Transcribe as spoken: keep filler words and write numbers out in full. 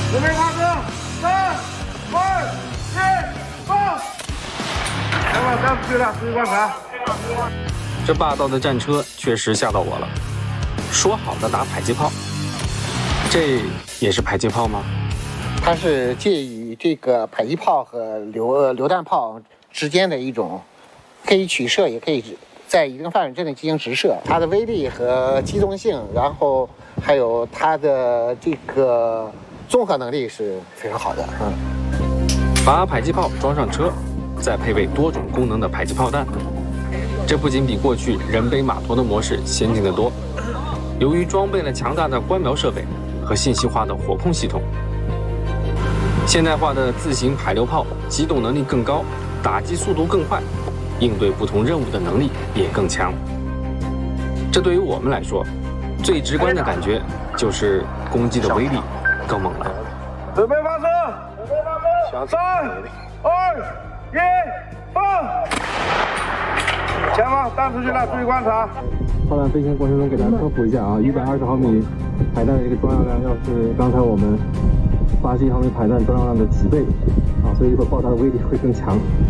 准备发射，三、二、一，放！前往上去了，注意观察。 这霸道的战车确实吓到我了。说好的打迫击炮，这也是迫击炮吗？ 它是介于这个迫击炮和榴榴弹炮之间的一种，可以取射，也可以在一定范围之内进行直射。它的威力和机动性，然后还有它的这个综合能力是非常好的。嗯， 把迫击炮装上车，再配备多种功能的迫击炮弹，这不仅比过去人背马驮的模式先进得多，由于装备了强大的观瞄设备和信息化的火控系统，现代化的自行迫流炮机动能力更高，打击速度更快，应对不同任务的能力也更强。这对于我们来说，最直观的感觉就是攻击的威力更猛了。 准备发射，三、二、一，放！前方弹出去了，注意观察。 炮弹飞行过程中给大家科普一下啊，一百二十毫米排弹的这个装药量要是刚才我们八十一毫米排弹装药量的几倍啊，所以说爆炸的威力会更强。